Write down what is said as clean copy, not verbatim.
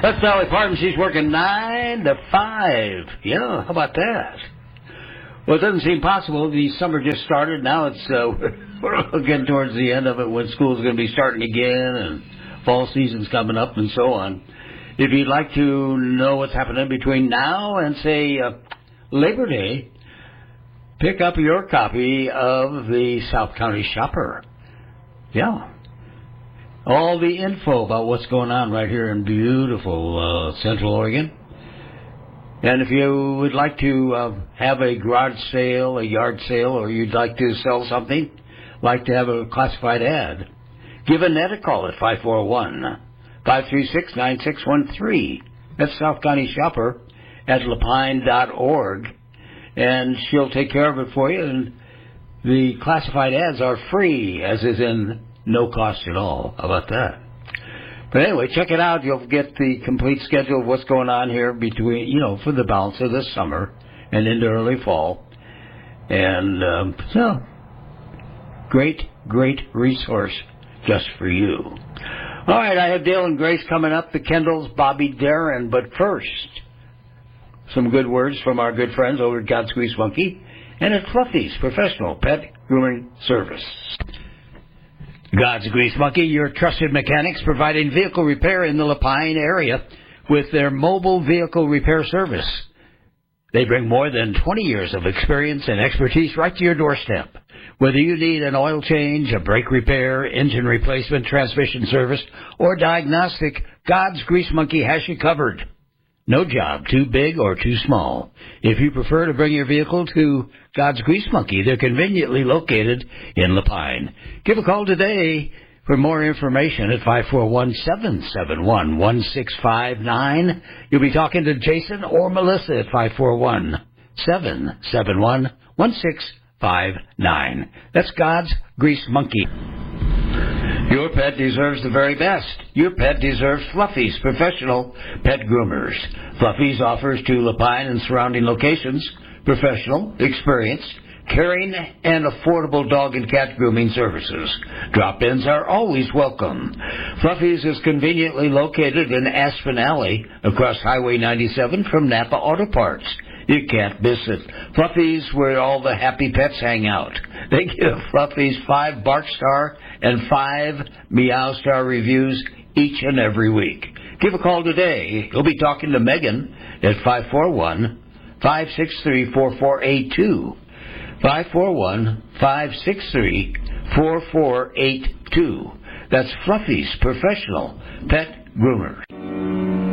That's Dolly Parton. She's working 9 to 5. Yeah, how about that? Well, it doesn't seem possible. The summer just started. Now it's we're getting towards the end of it when school's going to be starting again and fall season's coming up and so on. If you'd like to know what's happening between now and, say, Labor Day, pick up your copy of the South County Shopper. Yeah. All the info about what's going on right here in beautiful Central Oregon. And if you would like to have a garage sale, a yard sale, or you'd like to sell something, like to have a classified ad, give Annette a call at 541-536-9613. That's South County Shopper at lapine.org. And she'll take care of it for you. And the classified ads are free, as is in no cost at all. How about that? But anyway, check it out. You'll get the complete schedule of what's going on here between, for the balance of this summer and into early fall. And so, great resource just for you. All right, I have Dale and Grace coming up, the Kendalls, Bobby Darin. But first, some good words from our good friends over at God's Grease Monkey and at Fluffy's Professional Pet Grooming Service. God's Grease Monkey, your trusted mechanics providing vehicle repair in the Lapine area with their mobile vehicle repair service. They bring more than 20 years of experience and expertise right to your doorstep. Whether you need an oil change, a brake repair, engine replacement, transmission service, or diagnostic, God's Grease Monkey has you covered. No job too big or too small. If you prefer to bring your vehicle to God's Grease Monkey, they're conveniently located in Lapine. Give a call today for more information at 541-771-1659. You'll be talking to Jason or Melissa at 541-771-1659. That's God's Grease Monkey. Your pet deserves the very best. Your pet deserves Fluffy's Professional Pet Groomers. Fluffy's offers to Lapine and surrounding locations professional, experienced, caring, and affordable dog and cat grooming services. Drop-ins are always welcome. Fluffy's is conveniently located in Aspen Alley across Highway 97 from Napa Auto Parts. You can't miss it. Fluffy's, where all the happy pets hang out. They give Fluffy's 5 Bark Star and 5 Meow Star reviews each and every week. Give a call today. You'll be talking to Megan at 541-563-4482. 541-563-4482. That's Fluffy's Professional Pet Groomers.